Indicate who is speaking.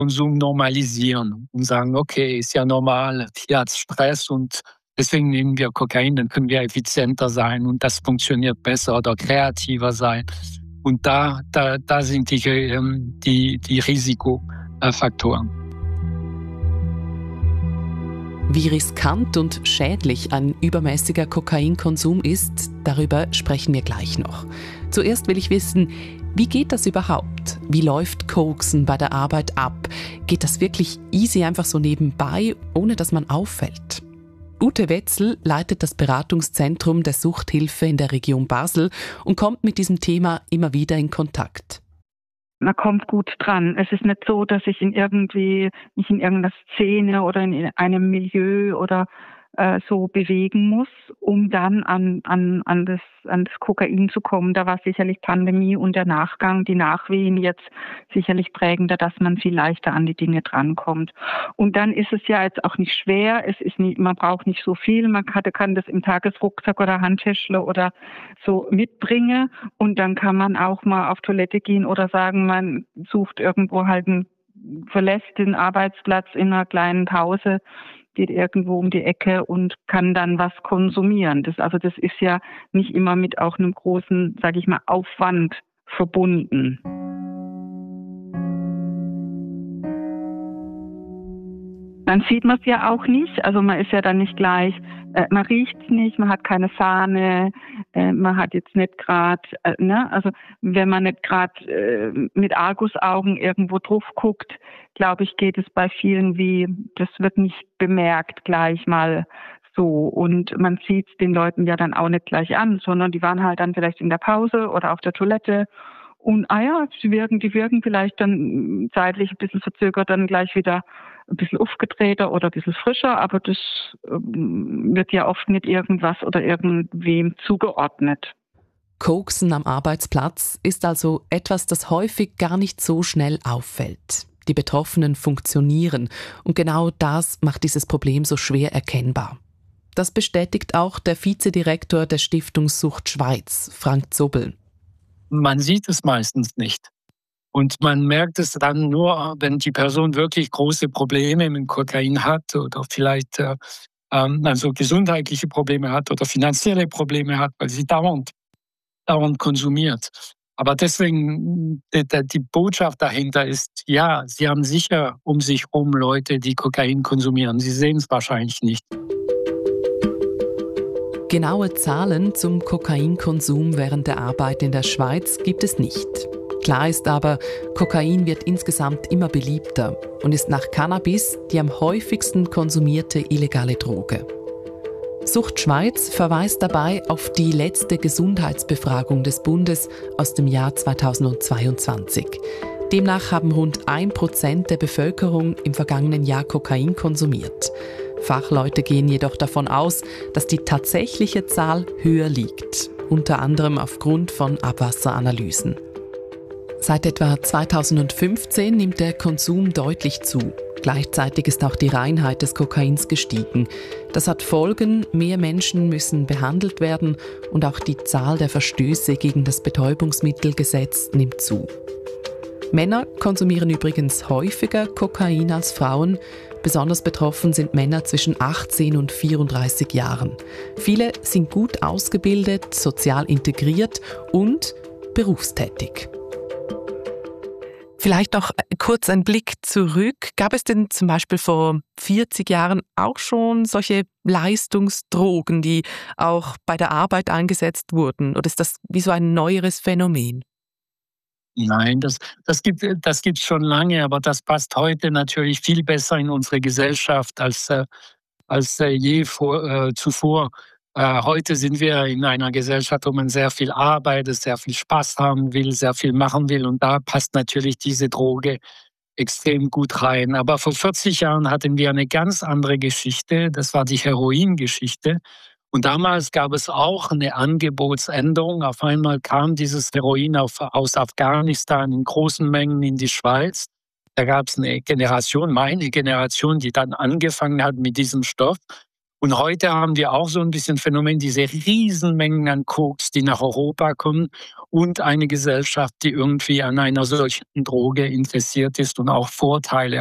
Speaker 1: Konsum normalisieren und sagen, okay, ist ja normal, hier hat es Stress und deswegen nehmen wir Kokain, dann können wir effizienter sein und das funktioniert besser oder kreativer sein. Und da sind die Risikofaktoren.
Speaker 2: Wie riskant und schädlich ein übermäßiger Kokainkonsum ist, darüber sprechen wir gleich noch. Zuerst will ich wissen, wie geht das überhaupt? Wie läuft Koksen bei der Arbeit ab? Geht das wirklich easy einfach so nebenbei, ohne dass man auffällt? Ute Wetzel leitet das Beratungszentrum der Suchthilfe in der Region Basel und kommt mit diesem Thema immer wieder in Kontakt.
Speaker 3: Man kommt gut dran. Es ist nicht so, dass ich mich in irgendeiner Szene oder in einem Milieu oder so bewegen muss, um dann an das Kokain zu kommen. Da war sicherlich Pandemie und der Nachgang, die Nachwehen jetzt sicherlich prägender, dass man viel leichter an die Dinge drankommt. Und dann ist es ja jetzt auch nicht schwer. Man braucht nicht so viel. Man kann das im Tagesrucksack oder Handtäschle oder so mitbringen. Und dann kann man auch mal auf Toilette gehen oder sagen, man sucht irgendwo verlässt den Arbeitsplatz in einer kleinen Pause, geht irgendwo um die Ecke und kann dann was konsumieren. Das ist ja nicht immer mit auch einem großen, sage ich mal, Aufwand verbunden. Dann sieht man es ja auch nicht, also man ist ja dann nicht gleich, man riecht es nicht, man hat keine Fahne, man hat jetzt nicht gerade, also wenn man nicht gerade mit Argusaugen irgendwo drauf guckt, glaube ich, geht es bei vielen das wird nicht bemerkt gleich mal so und man sieht es den Leuten ja dann auch nicht gleich an, sondern die waren halt dann vielleicht in der Pause oder auf der Toilette. Und die wirken vielleicht dann zeitlich ein bisschen verzögert, dann gleich wieder ein bisschen aufgedrehter oder ein bisschen frischer, aber das wird ja oft mit irgendwas oder irgendwem zugeordnet.
Speaker 2: Koksen am Arbeitsplatz ist also etwas, das häufig gar nicht so schnell auffällt. Die Betroffenen funktionieren und genau das macht dieses Problem so schwer erkennbar. Das bestätigt auch der Vizedirektor der Stiftung Sucht Schweiz, Frank Zobel.
Speaker 1: Man sieht es meistens nicht. Und man merkt es dann nur, wenn die Person wirklich große Probleme mit Kokain hat oder vielleicht gesundheitliche Probleme hat oder finanzielle Probleme hat, weil sie dauernd konsumiert. Aber deswegen, die Botschaft dahinter ist, ja, sie haben sicher um sich herum Leute, die Kokain konsumieren. Sie sehen es wahrscheinlich nicht.
Speaker 2: Genaue Zahlen zum Kokainkonsum während der Arbeit in der Schweiz gibt es nicht. Klar ist aber, Kokain wird insgesamt immer beliebter und ist nach Cannabis die am häufigsten konsumierte illegale Droge. Sucht Schweiz verweist dabei auf die letzte Gesundheitsbefragung des Bundes aus dem Jahr 2022. Demnach haben rund 1% der Bevölkerung im vergangenen Jahr Kokain konsumiert. Fachleute gehen jedoch davon aus, dass die tatsächliche Zahl höher liegt, unter anderem aufgrund von Abwasseranalysen. Seit etwa 2015 nimmt der Konsum deutlich zu. Gleichzeitig ist auch die Reinheit des Kokains gestiegen. Das hat Folgen, mehr Menschen müssen behandelt werden und auch die Zahl der Verstöße gegen das Betäubungsmittelgesetz nimmt zu. Männer konsumieren übrigens häufiger Kokain als Frauen. Besonders betroffen sind Männer zwischen 18 und 34 Jahren. Viele sind gut ausgebildet, sozial integriert und berufstätig. Vielleicht noch kurz ein Blick zurück. Gab es denn zum Beispiel vor 40 Jahren auch schon solche Leistungsdrogen, die auch bei der Arbeit eingesetzt wurden? Oder ist das wie so ein neueres Phänomen?
Speaker 1: Nein, das gibt schon lange, aber das passt heute natürlich viel besser in unsere Gesellschaft als je zuvor. Heute sind wir in einer Gesellschaft, wo man sehr viel arbeitet, sehr viel Spaß haben will, sehr viel machen will. Und da passt natürlich diese Droge extrem gut rein. Aber vor 40 Jahren hatten wir eine ganz andere Geschichte. Das war die Heroingeschichte. Und damals gab es auch eine Angebotsänderung. Auf einmal kam dieses Heroin aus Afghanistan in großen Mengen in die Schweiz. Da gab es eine Generation, meine Generation, die dann angefangen hat mit diesem Stoff. Und heute haben wir auch so ein bisschen Phänomen, diese Riesenmengen an Koks, die nach Europa kommen und eine Gesellschaft, die irgendwie an einer solchen Droge interessiert ist und auch Vorteile